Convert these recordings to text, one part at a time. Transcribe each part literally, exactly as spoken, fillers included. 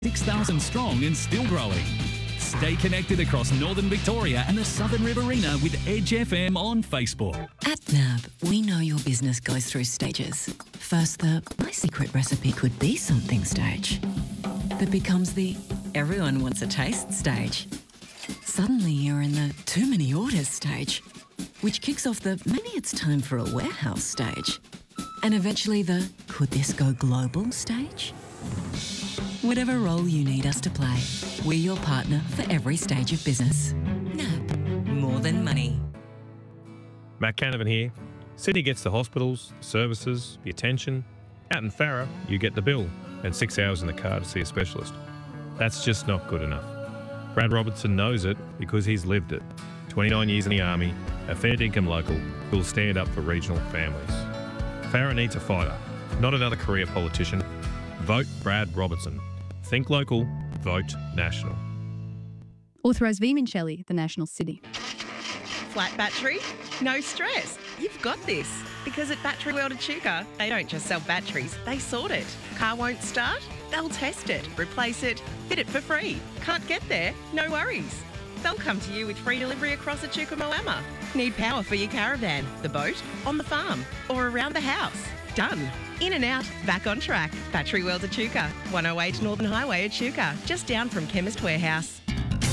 six thousand strong and still growing. Stay connected across Northern Victoria and the Southern Riverina with Edge F M on Facebook. At N A B, we know your business goes through stages. First, the my secret recipe could be something stage. That becomes the everyone wants a taste stage. Suddenly you're in the too many orders stage, which kicks off the maybe it's time for a warehouse stage. And eventually the could this go global stage? Whatever role you need us to play, we're your partner for every stage of business. N A B, more than money. Matt Canavan here. Sydney gets the hospitals, the services, the attention. Out in Farrer, you get the bill and six hours in the car to see a specialist. That's just not good enough. Brad Robertson knows it because he's lived it. twenty-nine years in the Army, a fair dinkum local who'll stand up for regional families. Farrer needs a fighter, not another career politician. Vote Brad Robertson. Think local, vote national. Authorised Vimincelli, the National City. Flat battery? No stress. You've got this. Because at Battery World Echuca, they don't just sell batteries, they sort it. Car won't start? They'll test it, replace it, fit it for free. Can't get there? No worries. They'll come to you with free delivery across Echuca Moama. Need power for your caravan, the boat, on the farm, or around the house? Done. In and out, back on track. Battery World Echuca, one oh eight Northern Highway Echuca, just down from Chemist Warehouse.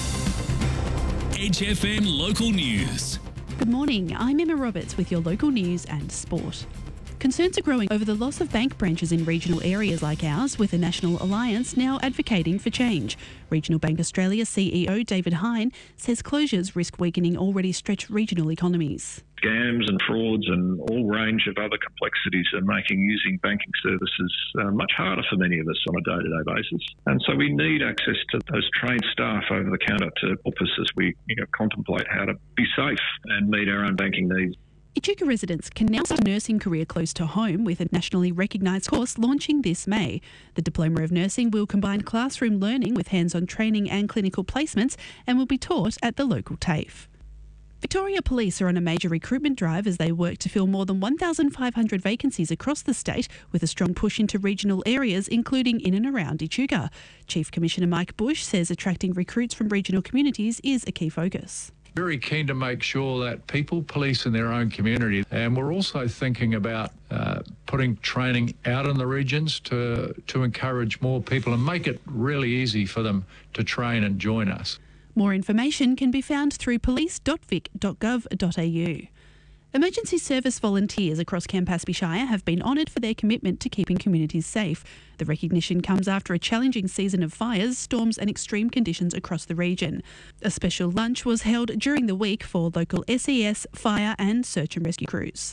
Edge F M Local News. Good morning, I'm Emma Roberts with your local news and sport. Concerns are growing over the loss of bank branches in regional areas like ours, with the National Alliance now advocating for change. Regional Bank Australia C E O David Hine says closures risk weakening already stretched regional economies. Scams and frauds and all range of other complexities are making using banking services uh, much harder for many of us on a day-to-day basis. And so we need access to those trained staff over the counter to help us as we you know, contemplate how to be safe and meet our own banking needs. Echuca residents can now start a nursing career close to home with a nationally recognised course launching this May. The Diploma of Nursing will combine classroom learning with hands-on training and clinical placements and will be taught at the local TAFE. Victoria Police are on a major recruitment drive as they work to fill more than one thousand five hundred vacancies across the state, with a strong push into regional areas, including in and around Echuca. Chief Commissioner Mike Bush says attracting recruits from regional communities is a key focus. Very keen to make sure that people police in their own community, and we're also thinking about uh, putting training out in the regions to to encourage more people and make it really easy for them to train and join us. More information can be found through police dot vic dot gov dot a u. Emergency service volunteers across Campaspe Shire have been honoured for their commitment to keeping communities safe. The recognition comes after a challenging season of fires, storms and extreme conditions across the region. A special lunch was held during the week for local S E S, fire and search and rescue crews.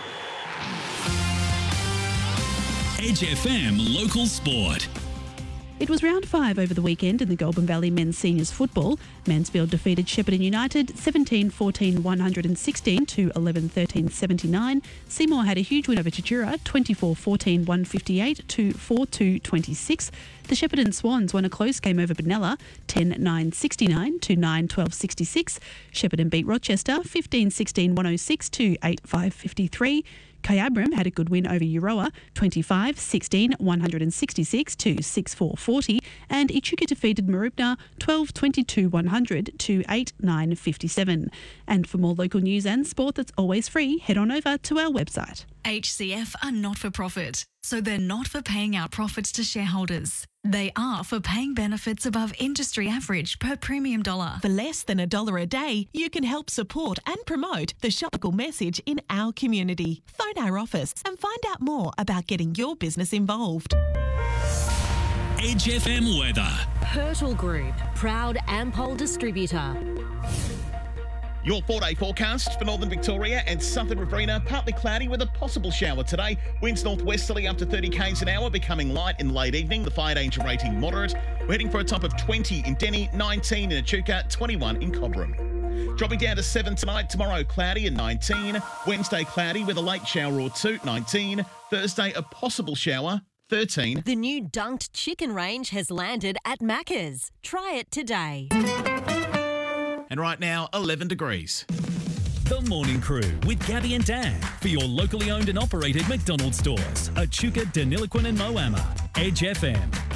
Edge F M Local Sport. It was round five over the weekend in the Goulburn Valley Men's Seniors Football. Mansfield defeated Shepparton United seventeen fourteen one sixteen to eleven thirteen seventy-nine. Seymour had a huge win over Tatura twenty-four fourteen one fifty-eight to four two twenty-six. The Shepparton Swans won a close game over Benalla ten nine sixty-nine to nine twelve sixty-six. Shepparton beat Rochester fifteen sixteen one oh six to eight five fifty-three. Kyabram had a good win over Euroa, twenty-five sixteen one sixty-six to six four forty, and Echuca defeated Maribna twelve twenty-two one hundred to eight nine fifty-seven. And for more local news and sport that's always free, head on over to our website. H C F are not-for-profit, so they're not for paying out profits to shareholders. They are for paying benefits above industry average per premium dollar. For less than a dollar a day, you can help support and promote the Shoppical message in our community. Phone our office and find out more about getting your business involved. Edge F M weather. Hertel Group, proud Ampol distributor. Your four-day forecast for Northern Victoria and Southern Riverina, partly cloudy with a possible shower today. Winds northwesterly up to thirty k's an hour, becoming light in late evening. The fire danger rating moderate. We're heading for a top of twenty in Denny, nineteen in Echuca, twenty-one in Cobram. Dropping down to seven tonight, tomorrow cloudy and nineteen. Wednesday cloudy with a late shower or two, nineteen. Thursday a possible shower, thirteen. The new dunked chicken range has landed at Macca's. Try it today. And right now, eleven degrees. The Morning Crew with Gabby and Dan for your locally owned and operated McDonald's stores, Echuca, Deniliquin and Moama. Edge F M.